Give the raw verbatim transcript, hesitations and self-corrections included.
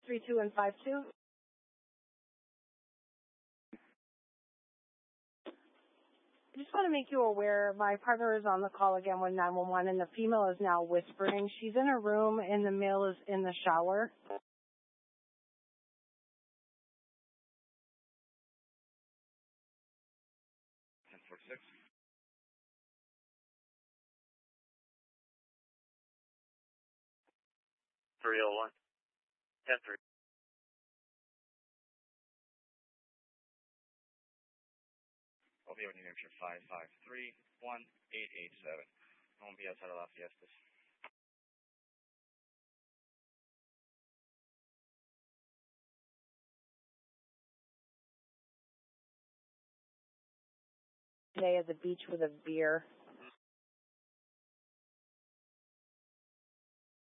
three two and five two. I just want to make you aware, my partner is on the call again with nine one one, and the female is now whispering. She's in her room, and the male is in the shower. ten forty-six. three oh one. ten three. Oviedo, New Hampshire, five five three one eight eight seven. I won't be outside of La Fiestas. Today at the beach with a beer.